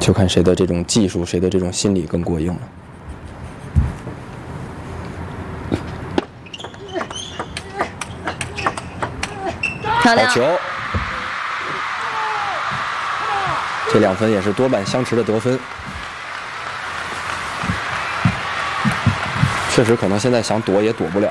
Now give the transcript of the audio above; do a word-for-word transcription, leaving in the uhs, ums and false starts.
就看谁的这种技术，谁的这种心理更过硬了。 漂亮！ 好球！这两分也是多半相持的得分。确实，可能现在想躲也躲不了。